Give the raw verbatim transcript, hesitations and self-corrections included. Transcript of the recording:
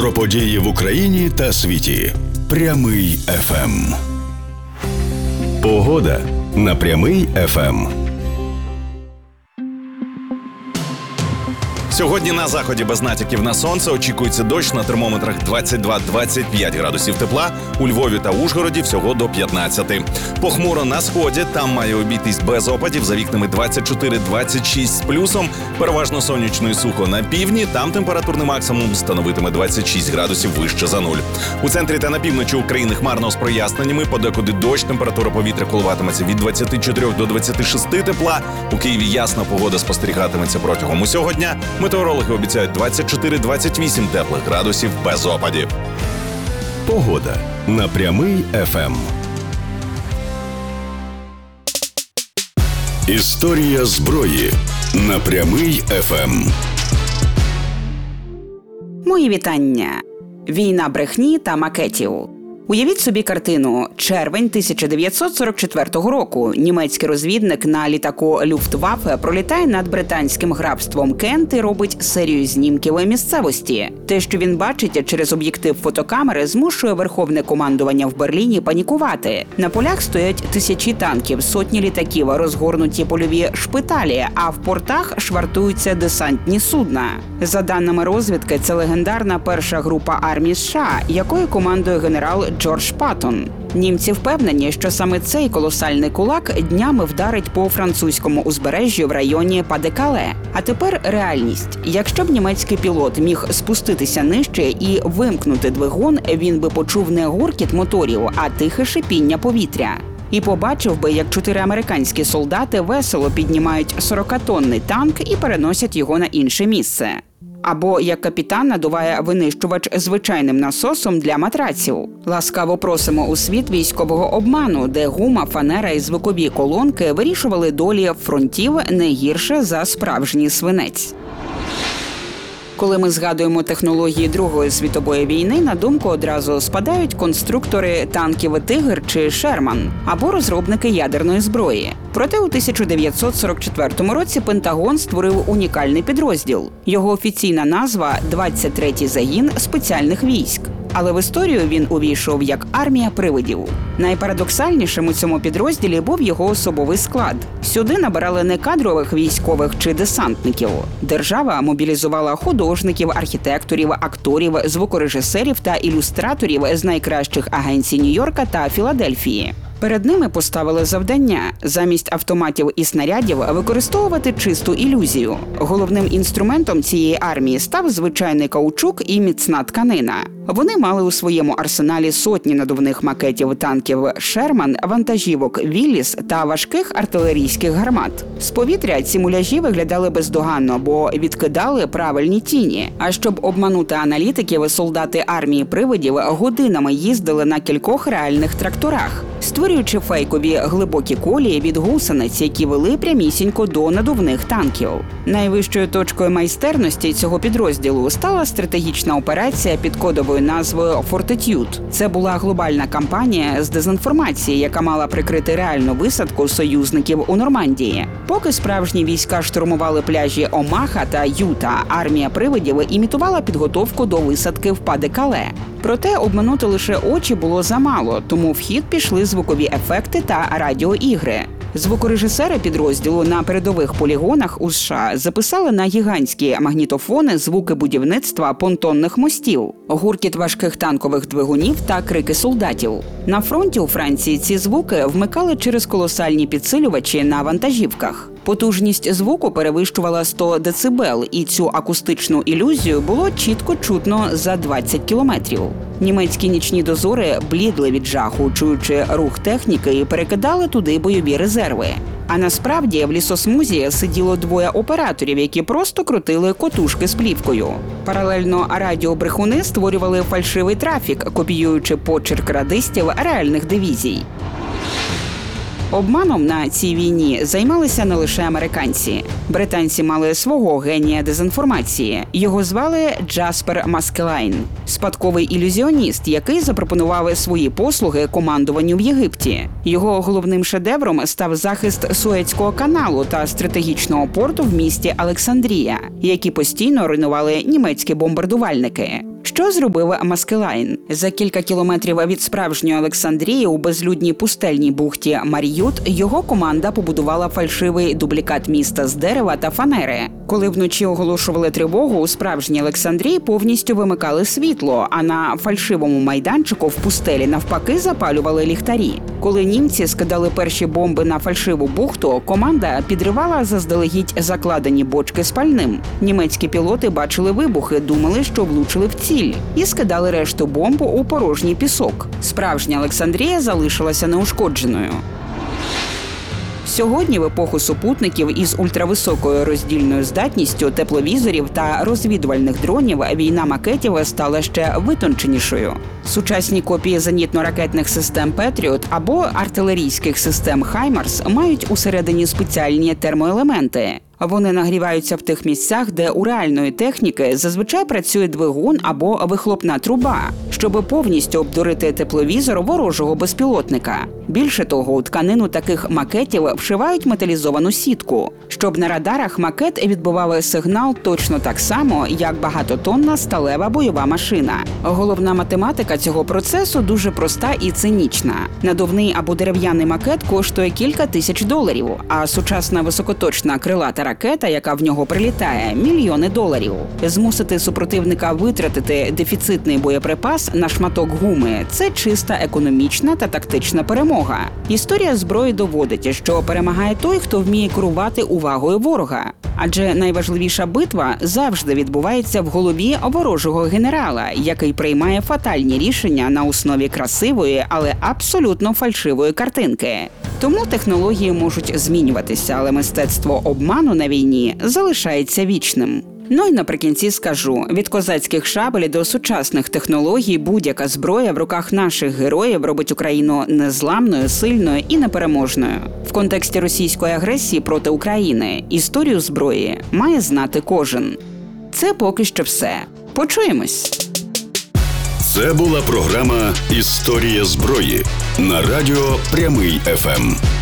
Про події в Україні та світі. Прямий еф ем. Погода на Прямий еф ем. Сьогодні на заході без натяків на сонце очікується дощ, на термометрах двадцять два - двадцять п'ять градусів тепла, у Львові та Ужгороді всього до п'ятнадцяти. Похмуро на сході, там має обійтись без опадів, за вікнами двадцять чотири - двадцять шість з плюсом, переважно сонячно і сухо на півдні, там температурний максимум становитиме двадцять шість градусів вище за нуль. У центрі та на півночі України хмарно з проясненнями, подекуди дощ, температура повітря коливатиметься від двадцяти чотирьох до двадцяти шести тепла, у Києві ясна погода спостерігатиметься протягом усього дня. Метеорологи обіцяють двадцять чотири - двадцять вісім теплих градусів без опадів. Погода на Прямий еф ем. Історія зброї на Прямий еф ем. Мої вітання. Війна брехні та макетів. Уявіть собі картину. Червень тисяча дев'ятсот сорок четвертого року. Німецький розвідник на літаку Люфтваффе пролітає над британським графством Кент і робить серію знімків місцевості. Те, що він бачить через об'єктив фотокамери, змушує верховне командування в Берліні панікувати. На полях стоять тисячі танків, сотні літаків, розгорнуті польові шпиталі, а в портах швартуються десантні судна. За даними розвідки, це легендарна перша група армії США, якою командує генерал Джордж Паттон. Німці впевнені, що саме цей колосальний кулак днями вдарить по французькому узбережжю в районі Па-де-Кале. А тепер реальність. Якщо б німецький пілот міг спуститися нижче і вимкнути двигун, він би почув не гуркіт моторів, а тихе шипіння повітря. І побачив би, як чотири американські солдати весело піднімають сорокатонний танк і переносять його на інше місце. Або як капітан надуває винищувач звичайним насосом для матраців. Ласкаво просимо у світ військового обману, де гума, фанера і звукові колонки вирішували долі фронтів не гірше за справжній свинець. Коли ми згадуємо технології Другої світової війни, на думку одразу спадають конструктори танків «Тигр» чи «Шерман» або розробники ядерної зброї. Проте у тисяча дев'ятсот сорок четвертому році Пентагон створив унікальний підрозділ. Його офіційна назва – двадцять третій загін спеціальних військ. Але в історію він увійшов як армія привидів. Найпарадоксальнішим у цьому підрозділі був його особовий склад. Сюди набирали не кадрових військових чи десантників. Держава мобілізувала художників, архітекторів, акторів, звукорежисерів та ілюстраторів з найкращих агенцій Нью-Йорка та Філадельфії. Перед ними поставили завдання – замість автоматів і снарядів використовувати чисту ілюзію. Головним інструментом цієї армії став звичайний каучук і міцна тканина. Вони мали у своєму арсеналі сотні надувних макетів танків «Шерман», вантажівок «Вілліс» та важких артилерійських гармат. З повітря ці муляжі виглядали бездоганно, бо відкидали правильні тіні. А щоб обманути аналітиків, солдати армії привидів годинами їздили на кількох реальних тракторах, створюючи фейкові глибокі колії від гусениць, які вели прямісінько до надувних танків. Найвищою точкою майстерності цього підрозділу стала стратегічна операція під кодовою назвою «Фортитюд». Це була глобальна кампанія з дезінформації, яка мала прикрити реальну висадку союзників у Нормандії. Поки справжні війська штурмували пляжі Омаха та Юта, армія привидів імітувала підготовку до висадки в Па-де-Кале. Проте обманути лише очі було замало, тому в хід пішли звукові ефекти та радіоігри. Звукорежисери підрозділу на передових полігонах у США записали на гігантські магнітофони звуки будівництва понтонних мостів, гуркіт важких танкових двигунів та крики солдатів. На фронті у Франції ці звуки вмикали через колосальні підсилювачі на вантажівках. Потужність звуку перевищувала сто децибел, і цю акустичну ілюзію було чітко чутно за двадцять кілометрів. Німецькі нічні дозори блідли від жаху, чуючи рух техніки, і перекидали туди бойові резерви. А насправді в лісосмузі сиділо двоє операторів, які просто крутили котушки з плівкою. Паралельно радіобрехуни створювали фальшивий трафік, копіюючи почерк радистів реальних дивізій. Обманом на цій війні займалися не лише американці. Британці мали свого генія дезінформації. Його звали Джаспер Маскелайн, спадковий ілюзіоніст, який запропонував свої послуги командуванню в Єгипті. Його головним шедевром став захист Суецького каналу та стратегічного порту в місті Олександрія, які постійно руйнували німецькі бомбардувальники. Що зробив Маскелайн? За кілька кілометрів від справжньої Олександрії у безлюдній пустельній бухті Мар'ют його команда побудувала фальшивий дублікат міста з дерева та фанери. Коли вночі оголошували тривогу, у справжній Олександрії повністю вимикали світло, а на фальшивому майданчику в пустелі навпаки запалювали ліхтарі. Коли німці скидали перші бомби на фальшиву бухту, команда підривала заздалегідь закладені бочки з пальним. Німецькі пілоти бачили вибухи, думали, що влучили в ціль, і скидали решту бомб у порожній пісок. Справжня Олександрія залишилася неушкодженою. Сьогодні, в епоху супутників із ультрависокою роздільною здатністю, тепловізорів та розвідувальних дронів, війна макетів стала ще витонченішою. Сучасні копії зенітно-ракетних систем «Петріот» або артилерійських систем «Хаймарс» мають усередині спеціальні термоелементи. Вони нагріваються в тих місцях, де у реальної техніки зазвичай працює двигун або вихлопна труба, щоб повністю обдурити тепловізор ворожого безпілотника. Більше того, у тканину таких макетів вшивають металізовану сітку, щоб на радарах макет відбивав сигнал точно так само, як багатотонна сталева бойова машина. Головна математика цього процесу дуже проста і цинічна. Надувний або дерев'яний макет коштує кілька тисяч доларів, а сучасна високоточна крилата ракета, яка в нього прилітає, мільйони доларів. Змусити супротивника витратити дефіцитний боєприпас на шматок гуми – це чиста економічна та тактична перемога. Історія зброї доводить, що перемагає той, хто вміє керувати увагою ворога. Адже найважливіша битва завжди відбувається в голові ворожого генерала, який приймає фатальні рішення на основі красивої, але абсолютно фальшивої картинки. Тому технології можуть змінюватися, але мистецтво обману на війні залишається вічним. Ну і наприкінці скажу, від козацьких шабель до сучасних технологій будь-яка зброя в руках наших героїв робить Україну незламною, сильною і непереможною. В контексті російської агресії проти України історію зброї має знати кожен. Це поки що все. Почуємось! Це була програма «Історія зброї» на радіо «Прямий еф ем».